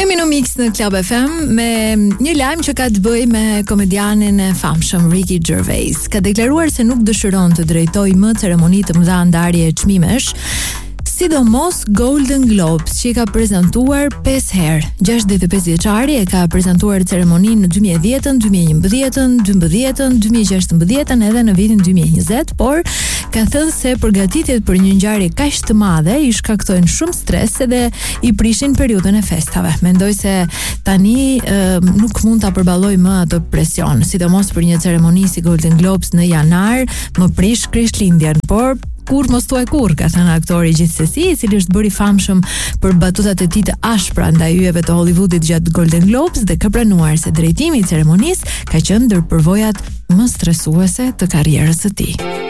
Jemi në Mix në Club FM me një lajm që ka të bëjë me komedianin e famshëm Ricky Gervais. Ka deklaruar se nuk dëshiron të drejtojë më ceremoni të mëdha ndarje çmimesh, sidomos Golden Globes, që i ka prezantuar 5 herë. 65 vjeçari e ka prezantuar ceremoninë në 2010, 2011, 2012, 2016 edhe në vitin 2020, por ka thënë se përgatitjet për një ngjarje kaq të madhe i shkaktojnë shumë stres edhe i prishin periudhën e festave. Mendoj se tani nuk mund ta përballoj më atë presion, sidomos për një ceremoni si Golden Globes në janar, më prish Krishtlindjen, por kur mos thuaj kur, ka thënë aktori gjithsesi, i cili është bërë i famshëm për batutat e tij të ashpra ndaj yjeve të Hollywoodit gjatë Golden Globes dhe ka pranuar se drejtimi i ceremonisë ka qenë ndër përvojat më stresuese të karrierës së tij.